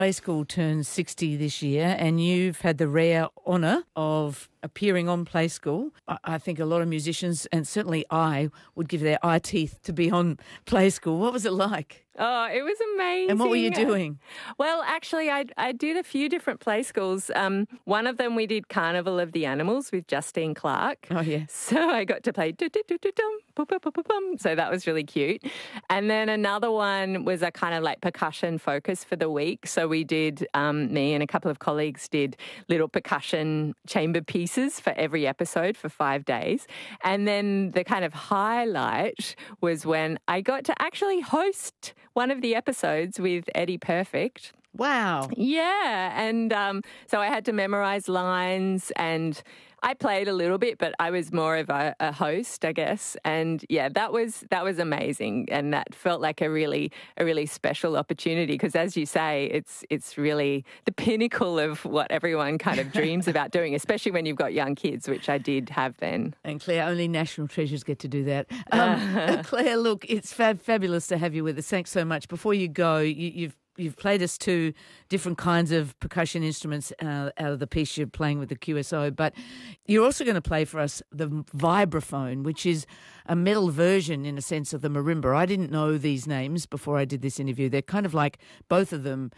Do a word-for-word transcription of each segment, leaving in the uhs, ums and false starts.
Play School turns sixty this year, and you've had the rare honour of appearing on Play School. I, I think a lot of musicians, and certainly I, would give their eye teeth to be on Play School. What was it like? Oh, it was amazing. And what were you doing? Well, actually, I, I did a few different play schools. Um, one of them we did Carnival of the Animals with Justine Clark. Oh, yeah. So I got to play do-do-do-do-dum, bum-bum-bum-bum. So that was really cute. And then another one was a kind of like percussion focus for the week. So we did, um, me and a couple of colleagues did little percussion chamber pieces for every episode for five days. And then the kind of highlight was when I got to actually host one of the episodes with Eddie Perfect. Wow. Yeah. And um, so I had to memorize lines, and I played a little bit, but I was more of a, a host, I guess. And yeah, that was that was amazing. And that felt like a really a really special opportunity because, as you say, it's it's really the pinnacle of what everyone kind of dreams about doing, especially when you've got young kids, which I did have then. And Claire, only national treasures get to do that. Um, Claire, look, it's fab- fabulous to have you with us. Thanks so much. Before you go, you, you've You've played us two different kinds of percussion instruments uh, out of the piece you're playing with the Q S O, but you're also going to play for us the vibraphone, which is a metal version, in a sense, of the marimba. I didn't know these names before I did this interview. They're kind of like, both of them,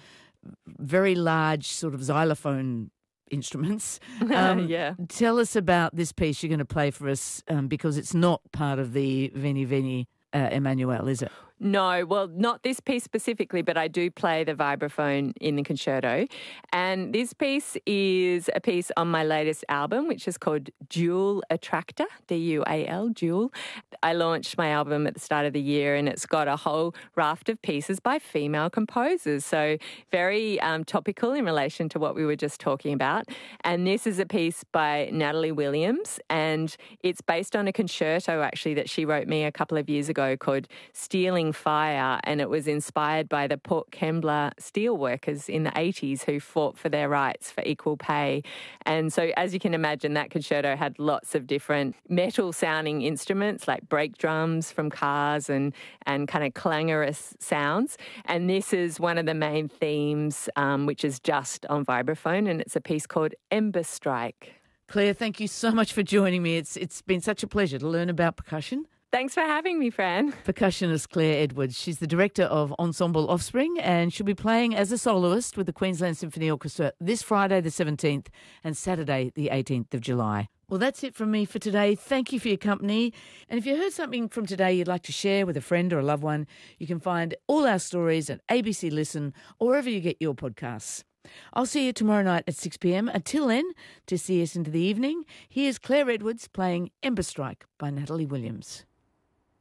very large sort of xylophone instruments. Um, yeah. Tell us about this piece you're going to play for us, um, because it's not part of the Veni Veni uh, Emmanuel, is it? No, well, not this piece specifically, but I do play the vibraphone in the concerto. And this piece is a piece on my latest album, which is called Dual Attractor, D U A L, Dual. I launched my album at the start of the year, and it's got a whole raft of pieces by female composers. So very um, topical in relation to what we were just talking about. And this is a piece by Natalie Williams, and it's based on a concerto, actually, that she wrote me a couple of years ago called Stealing Fire, and it was inspired by the Port Kembla steelworkers in the eighties who fought for their rights for equal pay. And so, as you can imagine, that concerto had lots of different metal-sounding instruments like brake drums from cars and, and kind of clangorous sounds. And this is one of the main themes, um, which is just on vibraphone, and it's a piece called Ember Strike. Claire, thank you so much for joining me. It's It's been such a pleasure to learn about percussion. Thanks for having me, Fran. Percussionist Claire Edwards. She's the director of Ensemble Offspring, and she'll be playing as a soloist with the Queensland Symphony Orchestra this Friday the seventeenth and Saturday the eighteenth of July. Well, that's it from me for today. Thank you for your company. And if you heard something from today you'd like to share with a friend or a loved one, you can find all our stories at A B C Listen or wherever you get your podcasts. I'll see you tomorrow night at six p.m. Until then, to see us into the evening, here's Claire Edwards playing Ember Strike by Natalie Williams.